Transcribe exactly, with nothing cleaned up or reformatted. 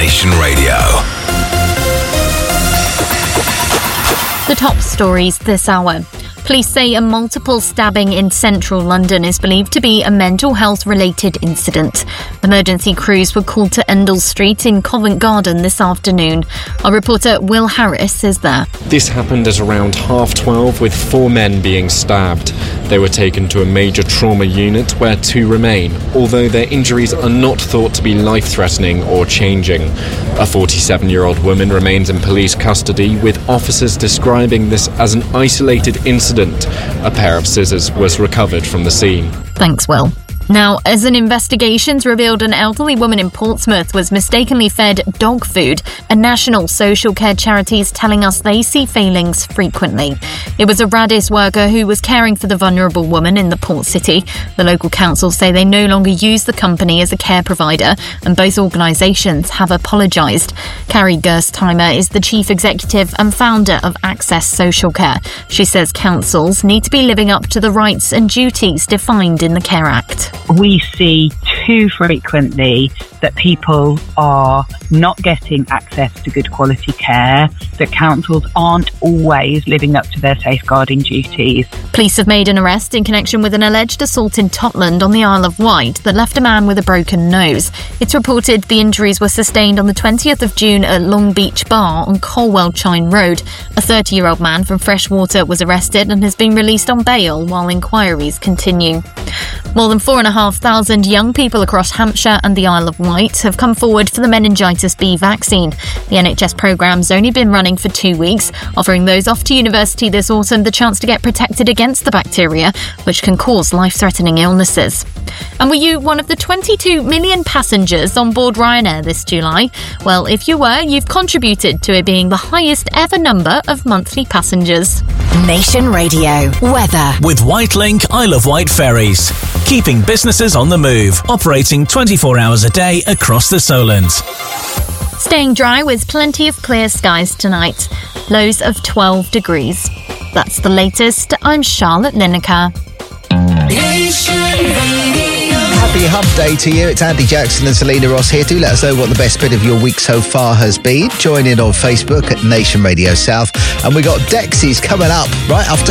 Nation Radio. The top stories this hour. Police say a multiple stabbing in central London is believed to be a mental health-related incident. Emergency crews were called to Endell Street in Covent Garden this afternoon. Our reporter Will Harris is there. This happened at around half twelve, with four men being stabbed. They were taken to a major trauma unit where two remain, although their injuries are not thought to be life-threatening or changing. A forty-seven-year-old woman remains in police custody, with officers describing this as an isolated incident. A pair of scissors was recovered from the scene. Thanks, Will. Now, as an investigation's revealed, an elderly woman in Portsmouth was mistakenly fed dog food. A national social care charity is telling us they see failings frequently. It was a Radis worker who was caring for the vulnerable woman in the port city. The local council say they no longer use the company as a care provider, and both organisations have apologised. Carrie Gerstheimer is the chief executive and founder of Access Social Care. She says councils need to be living up to the rights and duties defined in the Care Act. We see too frequently that people are not getting access to good quality care, that councils aren't always living up to their safeguarding duties. Police have made an arrest in connection with an alleged assault in Totland on the Isle of Wight that left a man with a broken nose. It's reported the injuries were sustained on the twentieth of June at Long Beach Bar on Colwell Chine Road. A thirty-year-old man from Freshwater was arrested and has been released on bail while inquiries continue. More than four and a half thousand young people across Hampshire and the Isle of Wight have come forward for the meningitis B vaccine. The N H S programme's only been running for two weeks, offering those off to university this autumn the chance to get protected against the bacteria, which can cause life-threatening illnesses. And were you one of the twenty-two million passengers on board Ryanair this July? Well, if you were, you've contributed to it being the highest ever number of monthly passengers. Nation Radio weather with Whitelink Isle of Wight ferries, keeping businesses on the move, operating twenty-four hours a day across the Solent. Staying dry with plenty of clear skies tonight. Lows of twelve degrees. That's the latest. I'm Charlotte Lineker. Happy Hump Day to you. It's Andy Jackson and Selena Ross here. Do let us know what the best bit of your week so far has been. Join in on Facebook at Nation Radio South. And we got Dexys coming up right after